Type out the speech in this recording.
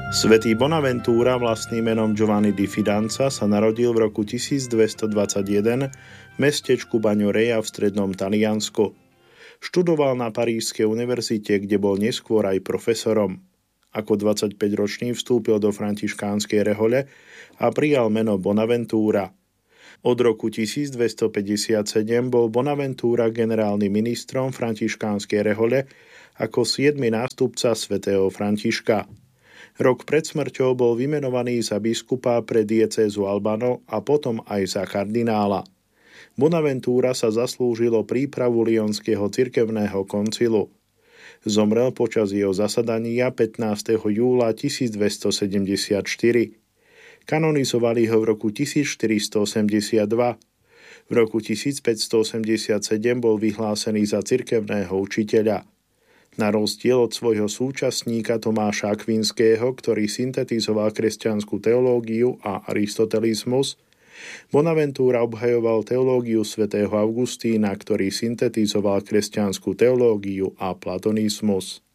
Svätý Bonaventura vlastným menom Giovanni di Fidanza sa narodil v roku 1221 v mestečku Bagnoreia v strednom Taliansku. Študoval na Parížskej univerzite, kde bol neskôr aj profesorom. Ako 25-ročný vstúpil do františkánskej rehole a prijal meno Bonaventura. Od roku 1257 bol Bonaventura generálnym ministrom františkánskej rehole ako 7. nástupca svätého Františka. Rok pred smrťou bol vymenovaný za biskupa pre diecézu Albano a potom aj za kardinála. Bonaventura sa zaslúžil o prípravu Lyonského cirkevného koncilu. Zomrel počas jeho zasadania 15. júla 1274. Kanonizovali ho v roku 1482. V roku 1587 bol vyhlásený za cirkevného učiteľa. Na rozdiel od svojho súčasníka Tomáša Akvinského, ktorý syntetizoval kresťanskú teológiu a aristotelizmus, Bonaventura obhajoval teológiu svätého Augustína, ktorý syntetizoval kresťanskú teológiu a platonizmus.